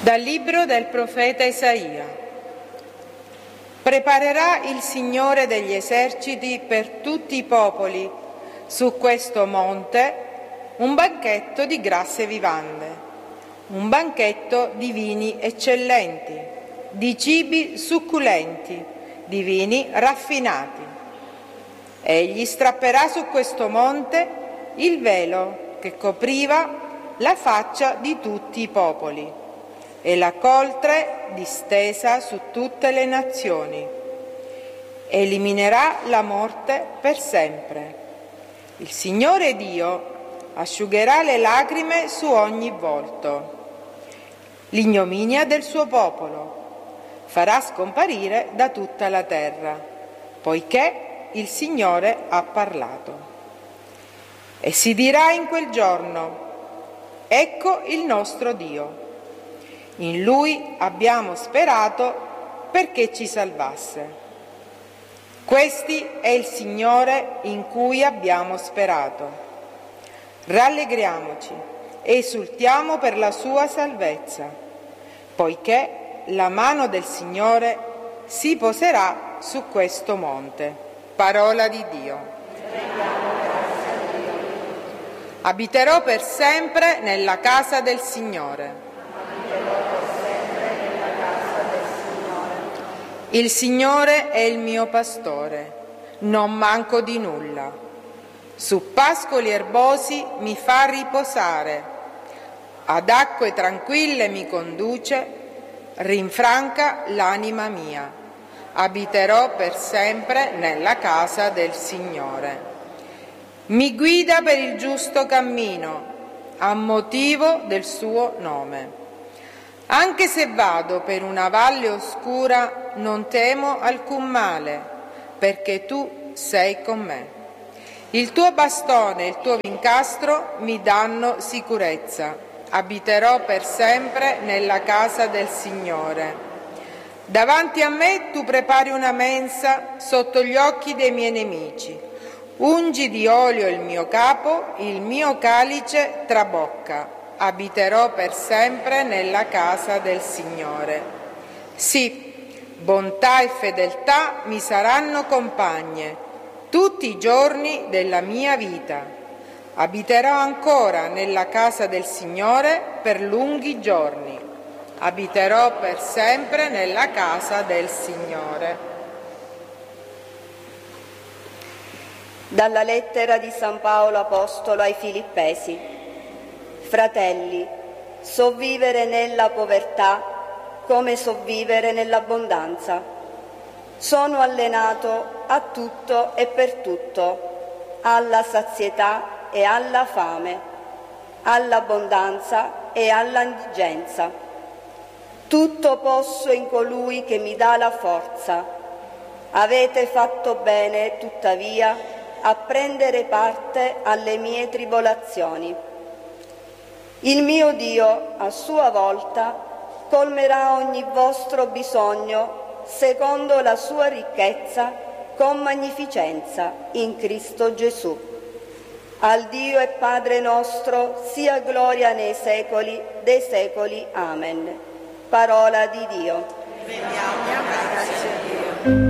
Dal libro del profeta Isaia. Preparerà il Signore degli eserciti per tutti i popoli su questo monte un banchetto di grasse vivande, un banchetto di vini eccellenti, di cibi succulenti, di vini raffinati. Egli strapperà su questo monte il velo che copriva la faccia di tutti i popoli e la coltre distesa su tutte le nazioni. Eliminerà la morte per sempre. Il Signore Dio asciugherà le lacrime su ogni volto. L'ignominia del suo popolo farà scomparire da tutta la terra, poiché il Signore ha parlato. E si dirà in quel giorno: ecco il nostro Dio. In Lui abbiamo sperato perché ci salvasse. Questi è il Signore in cui abbiamo sperato. Rallegriamoci e esultiamo per la sua salvezza, poiché la mano del Signore si poserà su questo monte. Parola di Dio. Abiterò per sempre nella casa del Signore. Il Signore è il mio pastore, non manco di nulla. Su pascoli erbosi mi fa riposare, ad acque tranquille mi conduce, rinfranca l'anima mia. Abiterò per sempre nella casa del Signore. Mi guida per il giusto cammino, a motivo del suo nome. Anche se vado per una valle oscura, non temo alcun male, perché tu sei con me. Il tuo bastone e il tuo vincastro mi danno sicurezza. Abiterò per sempre nella casa del Signore. Davanti a me tu prepari una mensa sotto gli occhi dei miei nemici. Ungi di olio il mio capo, il mio calice trabocca. Abiterò per sempre nella casa del Signore. Sì, bontà e fedeltà mi saranno compagne tutti i giorni della mia vita. Abiterò ancora nella casa del Signore per lunghi giorni. Abiterò per sempre nella casa del Signore. Dalla lettera di San Paolo Apostolo ai Filippesi. Fratelli, so vivere nella povertà come so vivere nell'abbondanza. Sono allenato a tutto e per tutto, alla sazietà e alla fame, all'abbondanza e all'indigenza. Tutto posso in colui che mi dà la forza. Avete fatto bene, tuttavia, a prendere parte alle mie tribolazioni. Il mio Dio, a sua volta, colmerà ogni vostro bisogno secondo la sua ricchezza con magnificenza in Cristo Gesù. Al Dio e Padre nostro sia gloria nei secoli dei secoli. Amen. Parola di Dio. Rendiamo grazie a Dio.